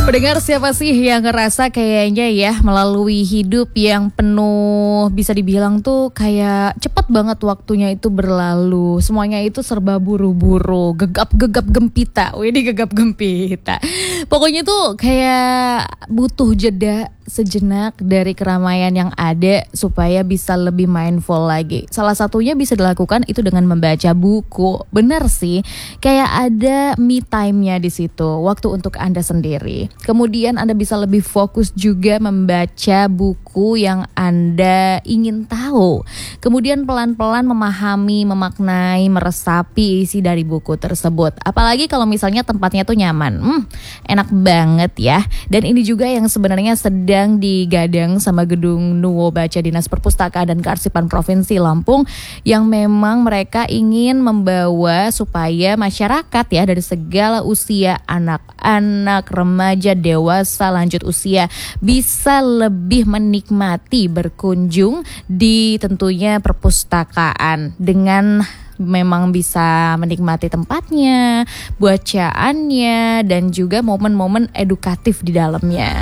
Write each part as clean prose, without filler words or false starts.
Pendengar, siapa sih yang ngerasa kayaknya ya melalui hidup yang penuh bisa dibilang tuh kayak cepet banget waktunya itu berlalu. Semuanya itu serba buru-buru, gegap-gegap gempita. Wih, ini gegap gempita. Pokoknya tuh kayak butuh jeda sejenak dari keramaian yang ada supaya bisa lebih mindful lagi. Salah satunya bisa dilakukan itu dengan membaca buku. Bener sih, kayak ada me time-nya di situ, waktu untuk Anda sendiri. Kemudian Anda bisa lebih fokus juga membaca buku yang Anda ingin tahu. Kemudian pelan-pelan memahami, memaknai, meresapi isi dari buku tersebut. Apalagi kalau misalnya tempatnya tuh nyaman. Enak banget ya. Dan ini juga yang sebenarnya sedang digadang sama Gedung Nuwo Baca Dinas Perpustakaan dan Kearsipan Provinsi Lampung, yang memang mereka ingin membawa supaya masyarakat ya dari segala usia, anak-anak, remaja, dewasa, lanjut usia bisa lebih menikmati berkunjung di tentunya perpustakaan dengan memang bisa menikmati tempatnya, bacaannya, dan juga momen-momen edukatif di dalamnya.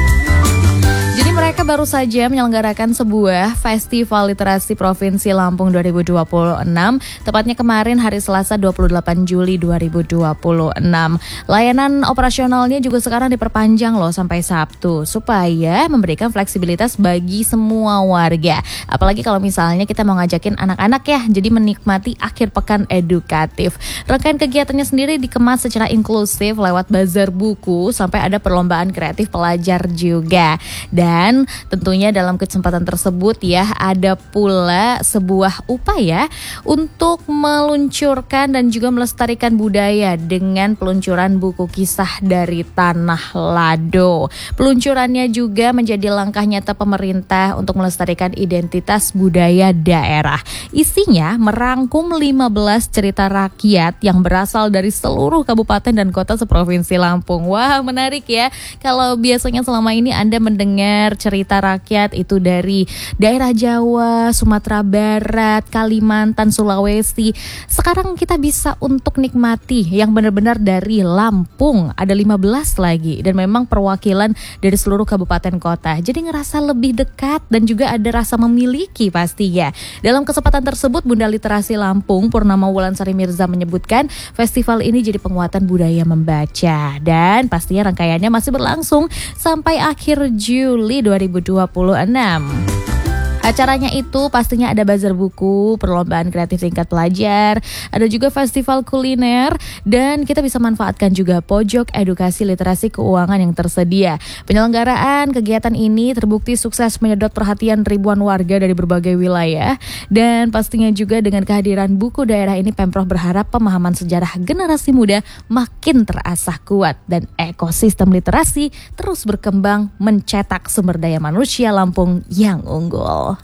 Jadi mereka baru saja menyelenggarakan sebuah Festival Literasi Provinsi Lampung 2026, tepatnya kemarin hari Selasa 28 Juli 2026. Layanan operasionalnya juga sekarang diperpanjang loh sampai Sabtu, supaya memberikan fleksibilitas bagi semua warga. Apalagi kalau misalnya kita mau ngajakin anak-anak ya, jadi menikmati akhir pekan edukatif. Rangkaian kegiatannya sendiri dikemas secara inklusif lewat bazar buku, sampai ada perlombaan kreatif pelajar juga. Dan tentunya dalam kesempatan tersebut ya ada pula sebuah upaya untuk meluncurkan dan juga melestarikan budaya dengan peluncuran buku kisah dari Tanah Lado. Peluncurannya juga menjadi langkah nyata pemerintah untuk melestarikan identitas budaya daerah. Isinya merangkum 15 cerita rakyat yang berasal dari seluruh kabupaten dan kota seprovinsi Lampung. Wah, menarik ya. Kalau biasanya selama ini Anda mendengar cerita rakyat itu dari daerah Jawa, Sumatera Barat, Kalimantan, Sulawesi. Sekarang kita bisa untuk nikmati yang benar-benar dari Lampung. Ada 15 lagi dan memang perwakilan dari seluruh kabupaten kota. Jadi ngerasa lebih dekat dan juga ada rasa memiliki pastinya. Dalam kesempatan tersebut Bunda Literasi Lampung Purnama Wulansari Mirza menyebutkan festival ini jadi penguatan budaya membaca, dan pastinya rangkaiannya masih berlangsung sampai akhir Juli 2026. Acaranya itu pastinya ada bazar buku, perlombaan kreatif tingkat pelajar, ada juga festival kuliner, dan kita bisa manfaatkan juga pojok edukasi literasi keuangan yang tersedia. Penyelenggaraan kegiatan ini terbukti sukses menyedot perhatian ribuan warga dari berbagai wilayah, dan pastinya juga dengan kehadiran buku daerah ini Pemprov berharap pemahaman sejarah generasi muda makin terasah kuat dan ekosistem literasi terus berkembang mencetak sumber daya manusia Lampung yang unggul.